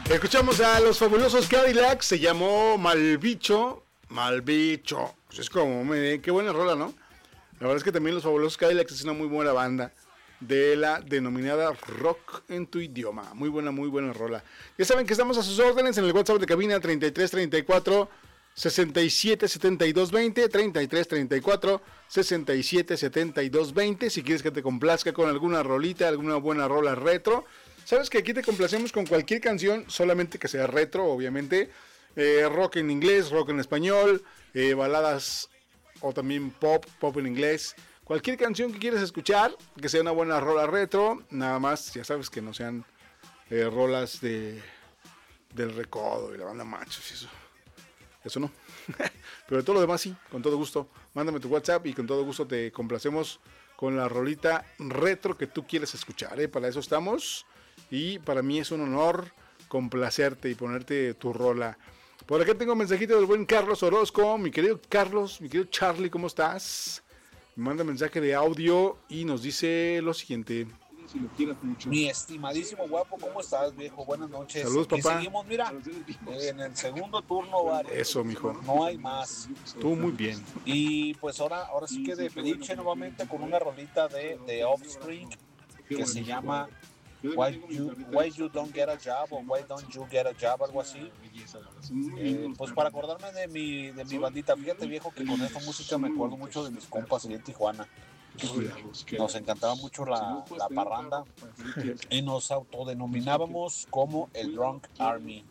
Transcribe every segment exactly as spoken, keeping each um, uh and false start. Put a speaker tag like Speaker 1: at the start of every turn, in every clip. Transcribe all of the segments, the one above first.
Speaker 1: Escuchamos a los fabulosos Cadillacs, se llamó Malbicho, Malbicho, pues es como, me, qué buena rola, ¿no? La verdad es que también los fabulosos Cadillacs es una muy buena banda de la denominada rock en tu idioma, muy buena, muy buena rola. Ya saben que estamos a sus órdenes en el WhatsApp de cabina treinta y tres treinta y cuatro sesenta y siete setenta y dos veinte, treinta y tres treinta y cuatro sesenta y siete setenta y dos veinte, si quieres que te complazca con alguna rolita, alguna buena rola retro. Sabes que aquí te complacemos con cualquier canción, solamente que sea retro, obviamente. Eh, rock en inglés, rock en español, eh, baladas o también pop, pop en inglés. Cualquier canción que quieras escuchar, que sea una buena rola retro, nada más, ya sabes que no sean eh, rolas de del Recodo y la banda Machos y eso. Eso no. Pero todo lo demás sí, con todo gusto. Mándame tu WhatsApp y con todo gusto te complacemos con la rolita retro que tú quieres escuchar, ¿eh? Para eso estamos. Y para mí es un honor complacerte y ponerte tu rola. Por acá tengo un mensajito del buen Carlos Orozco. Mi querido Carlos, mi querido Charlie, ¿cómo estás? Me manda mensaje de audio y nos dice lo siguiente.
Speaker 2: Mi estimadísimo guapo, ¿cómo estás, viejo? Buenas noches.
Speaker 1: Saludos, papá.
Speaker 2: Y seguimos, mira, en el segundo turno, ¿vale?
Speaker 1: Eso, mijo.
Speaker 2: No hay más.
Speaker 1: Tú muy bien.
Speaker 2: Y pues ahora, ahora sí que de pediche nuevamente con una rolita de, de Offspring que se llama Why you, Why You Don't Get a Job o Why Don't You Get a Job, algo así. Eh, pues para acordarme de mi, de mi bandita, fíjate, viejo, que con esta música me acuerdo mucho de mis compas allá en Tijuana. Nos encantaba mucho la, la parranda y nos autodenominábamos como el Drunk Army.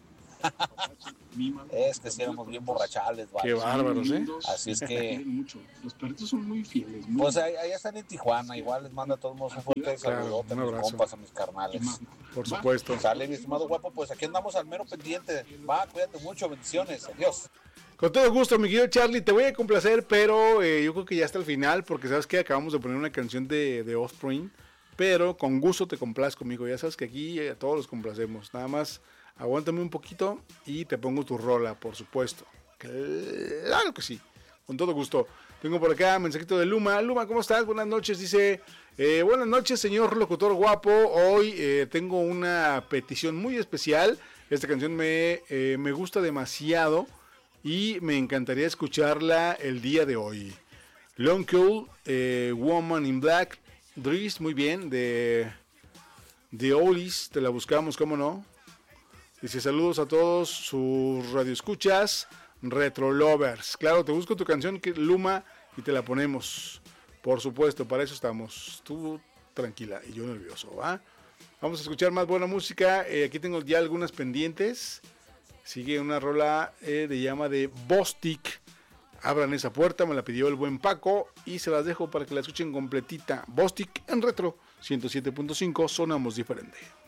Speaker 2: Es que sí éramos bien borrachales, ¿vale?
Speaker 1: Qué bárbaros, ¿eh?
Speaker 2: Así es que
Speaker 3: los perritos son muy fieles. Muy
Speaker 2: pues ahí, ahí están en Tijuana. Igual les mando a todos un fuerte saludote,
Speaker 1: claro,
Speaker 2: a mis compas, a mis carnales.
Speaker 1: Por supuesto.
Speaker 2: Sale, mi estimado guapo, pues aquí andamos al mero pendiente. Va, cuídate mucho, bendiciones, adiós.
Speaker 1: Con todo gusto, mi querido Charlie, te voy a complacer, pero eh, yo creo que ya hasta el final, porque sabes que acabamos de poner una canción de, de Offspring, pero con gusto te complazco, amigo. Ya sabes que aquí a todos los complacemos. Nada más aguántame un poquito y te pongo tu rola, por supuesto. Claro que sí, con todo gusto. Tengo por acá un mensajito de Luma. Luma, ¿cómo estás? Buenas noches, dice, eh, buenas noches, señor locutor guapo. Hoy eh, tengo una petición muy especial. Esta canción me, eh, me gusta demasiado y me encantaría escucharla el día de hoy. Long Cool, eh, Woman in Black, Dries, muy bien, de, de Olis, te la buscamos, ¿cómo no? Dice, saludos a todos sus radioescuchas, Retro Lovers. Claro, te busco tu canción, Luma, y te la ponemos. Por supuesto, para eso estamos. Tú tranquila y yo nervioso, ¿va? Vamos a escuchar más buena música. Eh, aquí tengo ya algunas pendientes. Sigue una rola eh, de llama de Bostik. Abran esa puerta, me la pidió el buen Paco y se las dejo para que la escuchen completita. Bostik en Retro ciento siete punto cinco, sonamos diferente.